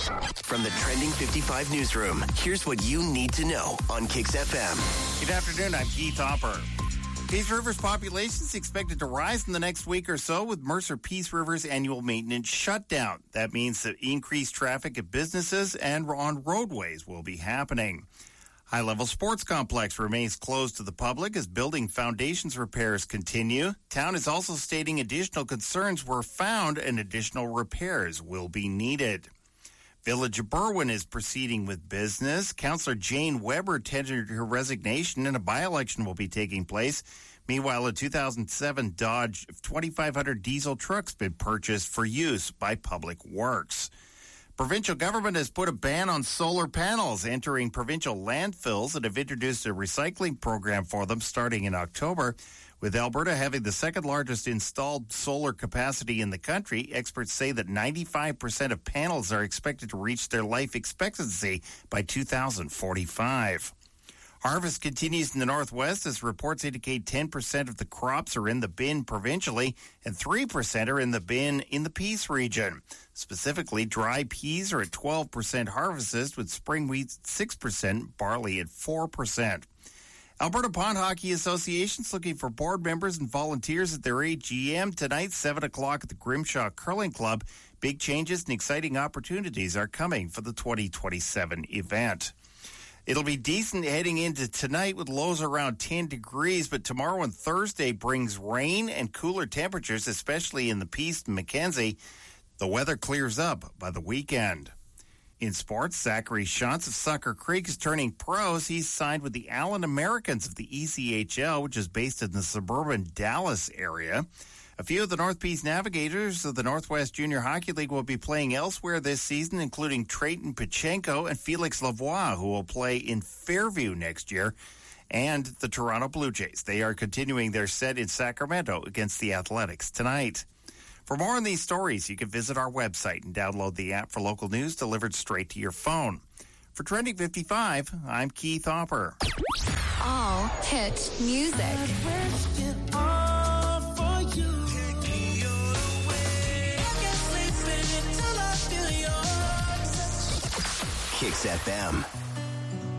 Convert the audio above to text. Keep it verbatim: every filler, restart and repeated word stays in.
From the Trending fifty-five newsroom, here's what you need to know on Kix F M. Good afternoon, I'm Keith Hopper. Peace River's population is expected to rise in the next week or so with Mercer Peace River's annual maintenance shutdown. That means that increased traffic at businesses and on roadways will be happening. High-level sports complex remains closed to the public as building foundations repairs continue. Town is also stating additional concerns were found and additional repairs will be needed. Village of Berwyn is proceeding with business. Councillor Jane Weber tendered her resignation and a by-election will be taking place. Meanwhile, a two thousand seven Dodge twenty-five hundred diesel truck's been purchased for use by Public Works. Provincial government has put a ban on solar panels entering provincial landfills and have introduced a recycling program for them starting in October. With Alberta having the second largest installed solar capacity in the country, experts say that ninety-five percent of panels are expected to reach their life expectancy by two thousand forty-five. Harvest continues in the Northwest as reports indicate ten percent of the crops are in the bin provincially and three percent are in the bin in the Peace region. Specifically, dry peas are at twelve percent harvested with spring wheat six percent, barley at four percent. Alberta Pond Hockey Association is looking for board members and volunteers at their A G M tonight, seven o'clock at the Grimshaw Curling Club. Big changes and exciting opportunities are coming for the twenty twenty-seven event. It'll be decent heading into tonight with lows around ten degrees, but tomorrow and Thursday brings rain and cooler temperatures, especially in the Peace and Mackenzie. The weather clears up by the weekend. In sports, Zachary Shantz of Sucker Creek is turning pros. He's signed with the Allen Americans of the E C H L, which is based in the suburban Dallas area. A few of the North Peace Navigators of the Northwest Junior Hockey League will be playing elsewhere this season, including Trayton Pachenko and Felix Lavoie, who will play in Fairview next year, and the Toronto Blue Jays. They are continuing their set in Sacramento against the Athletics tonight. For more on these stories, you can visit our website and download the app for local news delivered straight to your phone. For Trending fifty-five, I'm Keith Hopper. All hit music. Kix F M.